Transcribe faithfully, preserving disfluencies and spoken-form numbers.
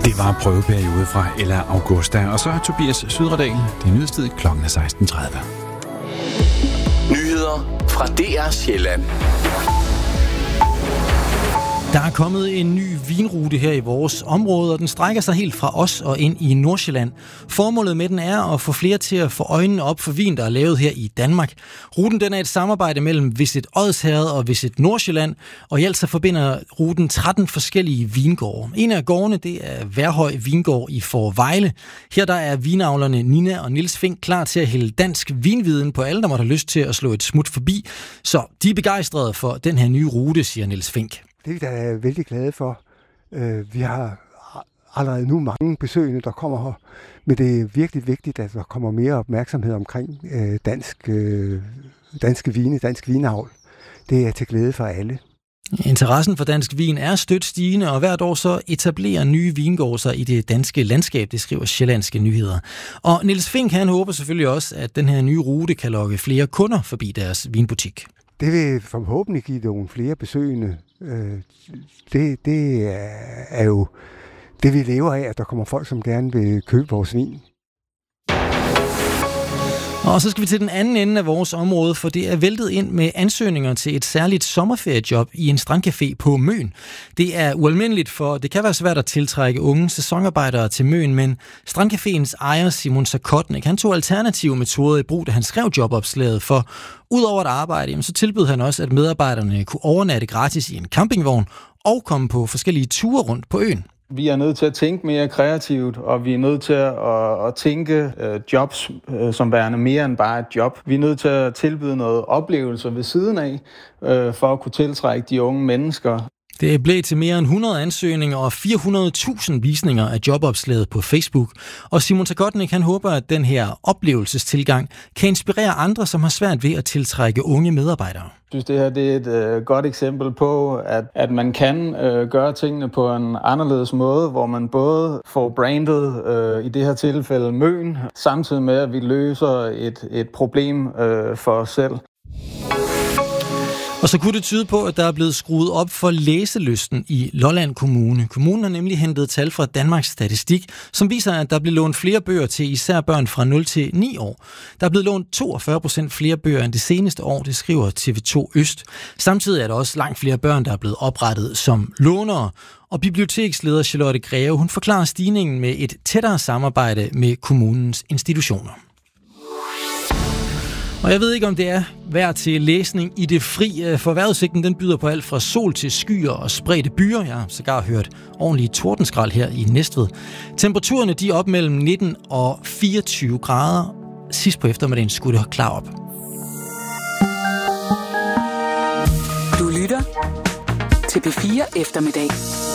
Det var prøveperiode fra Ella Augusta, og så er Tobias Sydredal. Det er nyhedstid, klokken er seksten tredive. Nyheder fra D R Sjælland. Der er kommet en ny vinrute her i vores område, og den strækker sig helt fra os og ind i Nordsjælland. Formålet med den er at få flere til at få øjnene op for vin, der er lavet her i Danmark. Ruten den er et samarbejde mellem Visit Odsherred og Visit Nordsjælland, og i alt så forbinder ruten tretten forskellige vingårde. En af gårdene det er Værhøj Vingård i Fårevejle. Her der er vinavlerne Nina og Niels Fink klar til at hælde dansk vinviden på alle, der måtte have lyst til at slå et smut forbi. Så de er begejstrede for den her nye rute, siger Niels Fink. Det er vi da vældig glade for. Vi har allerede nu mange besøgende, der kommer her, men det er virkelig vigtigt, at der kommer mere opmærksomhed omkring dansk, danske vine, dansk vinavl. Det er til glæde for alle. Interessen for dansk vin er stødt stigende, og hvert år så etablerer nye vingårde sig i det danske landskab, det skriver Sjællandske Nyheder. Og Niels Fink, han håber selvfølgelig også, at den her nye rute kan lokke flere kunder forbi deres vinbutik. Det vil forhåbentlig give nogle flere besøgende. Det, det er jo det, vi lever af, at der kommer folk, som gerne vil købe vores vin. Og så skal vi til den anden ende af vores område, for det er væltet ind med ansøgninger til et særligt sommerferiejob i en strandcafé på Møn. Det er ualmindeligt, for det kan være svært at tiltrække unge sæsonarbejdere til Møn, men strandcaféens ejer Simon Sakotnik, han tog alternative metoder i brug, da han skrev jobopslaget, for udover at arbejde, så tilbød han også, at medarbejderne kunne overnatte gratis i en campingvogn og komme på forskellige ture rundt på øen. Vi er nødt til at tænke mere kreativt, og vi er nødt til at, at, at tænke uh, jobs uh, som værende mere end bare et job. Vi er nødt til at tilbyde noget oplevelser ved siden af, uh, for at kunne tiltrække de unge mennesker. Det blev til mere end hundrede ansøgninger og fire hundrede tusind visninger af jobopslaget på Facebook. Og Simon Sakotnik, han håber, at den her oplevelsestilgang kan inspirere andre, som har svært ved at tiltrække unge medarbejdere. Jeg synes, det her det er et øh, godt eksempel på, at, at man kan øh, gøre tingene på en anderledes måde, hvor man både får brandet, øh, i det her tilfælde Møn, samtidig med, at vi løser et, et problem øh, for os selv. Og så kunne det tyde på, at der er blevet skruet op for læselysten i Lolland Kommune. Kommunen har nemlig hentet tal fra Danmarks Statistik, som viser, at der blev lånt flere bøger til især børn fra nul til ni år. Der er blevet lånt toogfyrre procent flere bøger end det seneste år, det skriver T V to Øst. Samtidig er der også langt flere børn, der er blevet oprettet som lånere. Og biblioteksleder Charlotte Greve, hun forklarer stigningen med et tættere samarbejde med kommunens institutioner. Og jeg ved ikke, om det er værd til læsning i det fri, for vejrudsigten den byder på alt fra sol til skyer og spredte byer. Jeg har sågar hørt ordentlige tordenskrald her i Næstved. Temperaturerne de er op mellem nitten og fireogtyve grader. Sidst på eftermiddagen skulle det klar op. Du lytter til P fire Eftermiddag.